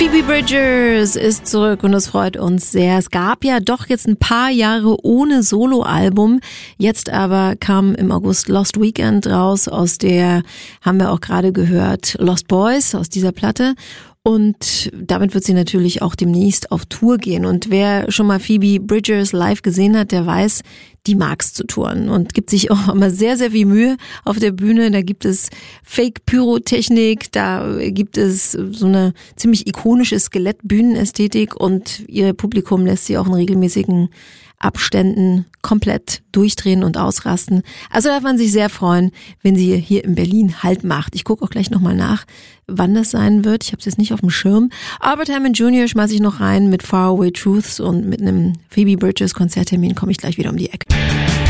Phoebe Bridgers ist zurück und es freut uns sehr. Es gab ja doch jetzt ein paar Jahre ohne Soloalbum. Jetzt aber kam im August Lost Weekend raus, aus der haben wir auch gerade gehört, Lost Boys, aus dieser Platte. Und damit wird sie natürlich auch demnächst auf Tour gehen. Und wer schon mal Phoebe Bridgers live gesehen hat, der weiß, die mag's zu touren und gibt sich auch immer sehr, sehr viel Mühe auf der Bühne. Da gibt es Fake-Pyrotechnik, da gibt es so eine ziemlich ikonische Skelettbühnenästhetik und ihr Publikum lässt sie auch in regelmäßigen Abständen komplett durchdrehen und ausrasten. Also darf man sich sehr freuen, wenn sie hier in Berlin Halt macht. Ich gucke auch gleich nochmal nach, wann das sein wird. Ich habe es jetzt nicht auf dem Schirm. Albert Hammond Jr. schmeiße ich noch rein mit Faraway Truths und mit einem Phoebe Bridgers Konzerttermin komme ich gleich wieder um die Ecke.